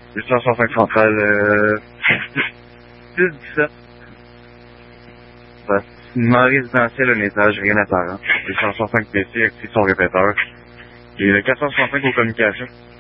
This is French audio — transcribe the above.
865 centrale, 617. Bâtiment résidentiel, un étage, rien apparent. 865 PC, active son répéteur. Et le 465 aux communications.